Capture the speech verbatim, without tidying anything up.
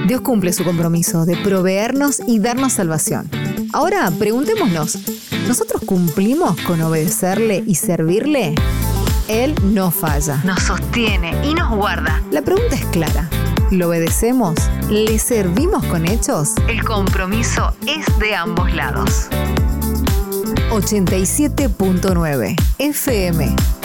Dios cumple su compromiso de proveernos y darnos salvación. Ahora, preguntémonos, ¿nosotros cumplimos con obedecerle y servirle? Él no falla, nos sostiene y nos guarda. La pregunta es clara. ¿Lo obedecemos? ¿Le servimos con hechos? El compromiso es de ambos lados. ochenta y siete punto nueve F M